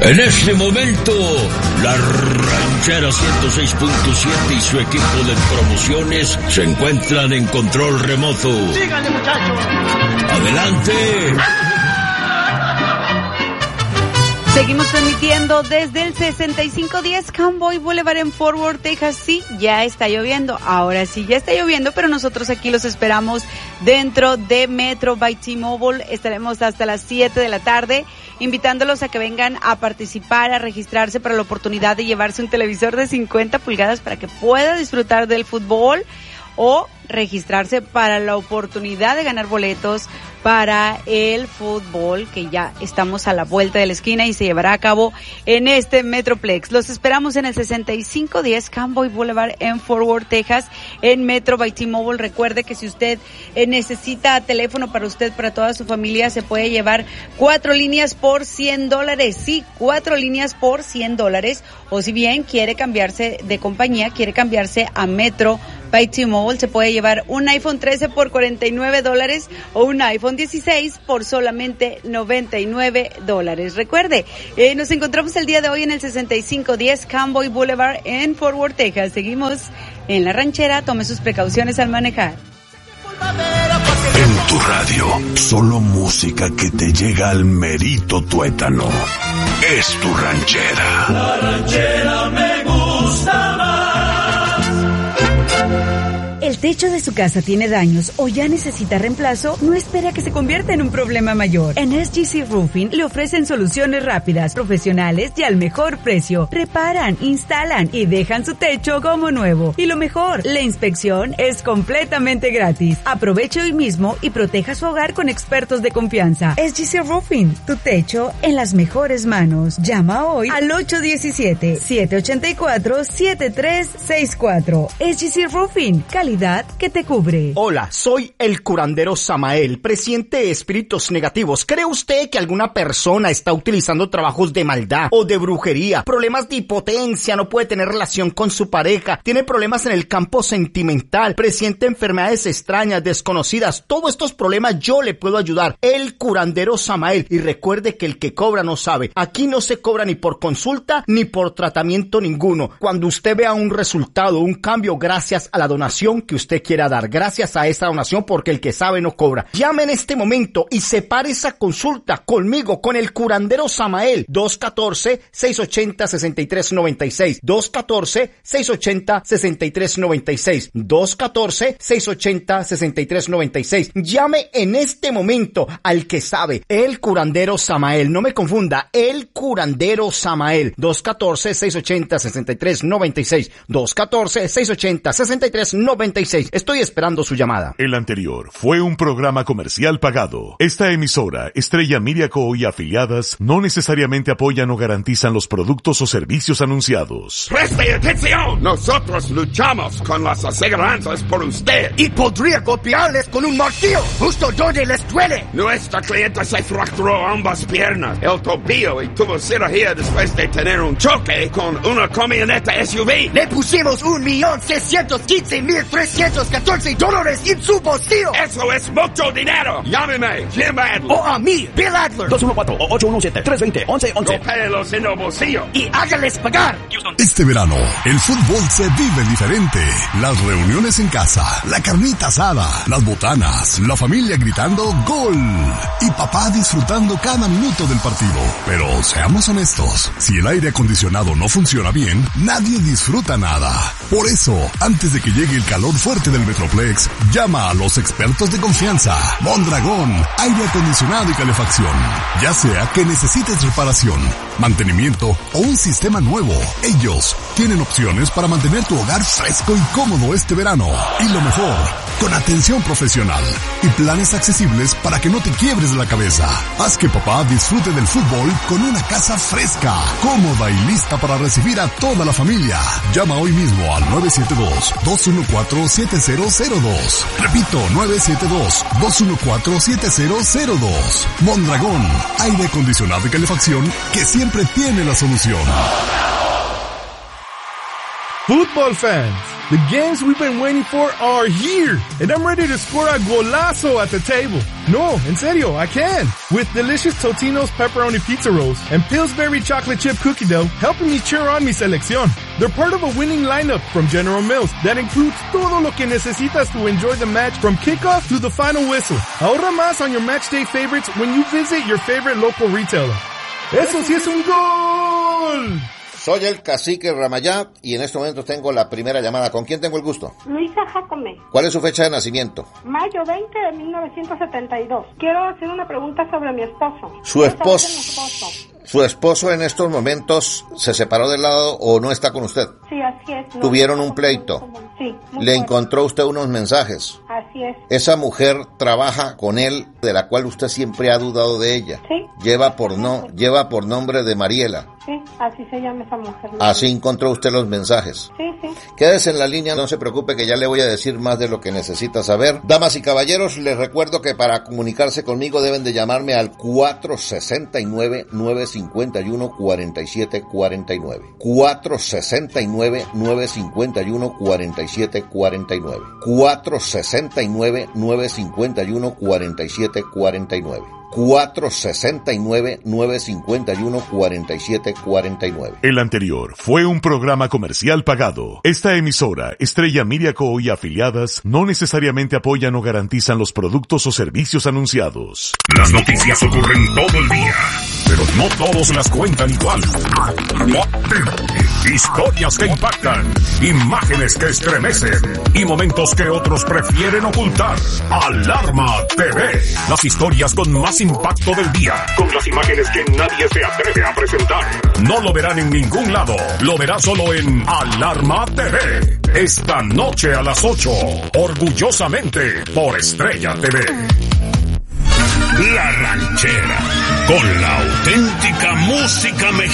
En este momento, la Ranchera 106.7 y su equipo de promociones se encuentran en control remoto. ¡Síganle, muchachos! ¡Adelante! Seguimos transmitiendo desde el 6510 Cowboy Boulevard en Fort Worth, Texas. Sí, ya está lloviendo. Ahora sí, ya está lloviendo, pero nosotros aquí los esperamos dentro de Metro by T-Mobile. Estaremos hasta las 7 de la tarde, invitándolos a que vengan a participar, a registrarse para la oportunidad de llevarse un televisor de 50 pulgadas para que pueda disfrutar del fútbol, o registrarse para la oportunidad de ganar boletos para el fútbol, que ya estamos a la vuelta de la esquina y se llevará a cabo en este Metroplex. Los esperamos en el 6510 Cowboy Boulevard en Fort Worth, Texas, en Metro by T-Mobile. Recuerde que si usted necesita teléfono para usted, para toda su familia, se puede llevar 4 líneas por $100. Sí, 4 líneas por $100. O si bien quiere cambiarse de compañía, quiere cambiarse a Metro by T-Mobile, se puede llevar un iPhone 13 por $49 o un iPhone 16 por solamente $99. Recuerde, nos encontramos el día de hoy en el 6510 Cowboy Boulevard en Fort Worth, Texas. Seguimos en La Ranchera. Tome sus precauciones al manejar. En tu radio, solo música que te llega al merito tuétano. Es tu ranchera. La ranchera me gusta más. ¿El techo de su casa tiene daños o ya necesita reemplazo? No espere a que se convierta en un problema mayor. En SGC Roofing le ofrecen soluciones rápidas, profesionales y al mejor precio. Reparan, instalan y dejan su techo como nuevo. Y lo mejor, la inspección es completamente gratis. Aproveche hoy mismo y proteja su hogar con expertos de confianza. SGC Roofing, tu techo en las mejores manos. Llama hoy al 817-784-7364. SGC Roofing, calidad que te cubre. Hola, soy el curandero Samael, presiente de espíritus negativos. ¿Cree usted que alguna persona está utilizando trabajos de maldad o de brujería, problemas de impotencia, no puede tener relación con su pareja, tiene problemas en el campo sentimental, presiente enfermedades extrañas, desconocidas? Todos estos problemas yo le puedo ayudar, el curandero Samael. Y recuerde que el que cobra no sabe. Aquí no se cobra ni por consulta ni por tratamiento ninguno. Cuando usted vea un resultado, un cambio, gracias a la donación que usted quiera dar, gracias a esa donación, porque el que sabe no cobra. Llame en este momento y separe esa consulta conmigo, con el curandero Samael. 214-680-6396. 214-680-6396. 214-680-6396. Llame en este momento al que sabe, el curandero Samael. No me confunda, el curandero Samael. 214-680-6396. 214-680-6396. Estoy esperando su llamada. El anterior fue un programa comercial pagado. Esta emisora, Estrella Media Co. y afiliadas, no necesariamente apoyan o garantizan los productos o servicios anunciados. ¡Preste atención! Nosotros luchamos con las aseguranzas por usted. Y podría golpearles con un martillo, justo donde les duele. Nuestra clienta se fracturó ambas piernas, el tobillo, y tuvo cirugía después de tener un choque con una camioneta SUV. Le pusimos $1,615,314 en su bolsillo. ¡Eso es mucho dinero! Llámeme, Jim Adler. O a mí, Bill Adler. 214-817-320-1111. Rópelos en el bolsillo y háganles pagar. Este verano, el fútbol se vive diferente. Las reuniones en casa, la carnita asada, las botanas, la familia gritando ¡gol! Y papá disfrutando cada minuto del partido. Pero seamos honestos, si el aire acondicionado no funciona bien, nadie disfruta nada. Por eso, antes de que llegue el calor fuerte del Metroplex, llama a los expertos de confianza. Mondragón, aire acondicionado y calefacción. Ya sea que necesites reparación, mantenimiento o un sistema nuevo, ellos tienen opciones para mantener tu hogar fresco y cómodo este verano. Y lo mejor, con atención profesional y planes accesibles para que no te quiebres la cabeza. Haz que papá disfrute del fútbol con una casa fresca, cómoda y lista para recibir a toda la familia. Llama hoy mismo al 972-214-7002. Repito, 972-214-7002. Mondragón, aire acondicionado y calefacción que siempre tiene la solución. Football fans, The games we've been waiting for are here, and I'm ready to score a golazo at the table. No, en serio, I can. With delicious Totino's pepperoni pizza rolls and Pillsbury chocolate chip cookie dough helping me cheer on mi selección. They're part of a winning lineup from General Mills that includes todo lo que necesitas to enjoy the match from kickoff to the final whistle. Ahorra más on your match day favorites when you visit your favorite local retailer. ¡Eso sí es un gol! Soy el cacique Ramayá y en este momento tengo la primera llamada. ¿Con quién tengo el gusto? Luisa Jacome. ¿Cuál es su fecha de nacimiento? Mayo 20 de 1972. Quiero hacer una pregunta sobre mi esposo. ¿Su esposo en estos momentos se separó del lado o no está con usted? Sí, así es. No, ¿Tuvieron un pleito? Sí. ¿Le encontró usted unos mensajes? Así es. ¿Esa mujer trabaja con él, de la cual usted siempre ha dudado de ella? Sí. Lleva por nombre de Mariela. Sí, así se llama esa mujer. Así encontró usted los mensajes. Sí, sí. Quédese en la línea, no se preocupe que ya le voy a decir más de lo que necesita saber. Damas y caballeros, les recuerdo que para comunicarse conmigo deben de llamarme al 469-951-4749. 469-951-4749. 469-951-4749. 469-951-4749. El anterior fue un programa comercial pagado. Esta emisora, Estrella Miriaco y afiliadas, no necesariamente apoyan o garantizan los productos o servicios anunciados. Las noticias ocurren todo el día, pero no todos las cuentan igual. Historias que impactan, imágenes que estremecen y momentos que otros prefieren ocultar. Alarma TV. Las historias con más impacto del día, con las imágenes que nadie se atreve a presentar. No lo verán en ningún lado, lo verá solo en Alarma TV. Esta noche a las 8, orgullosamente por Estrella TV. La Ranchera, con la auténtica música mexicana.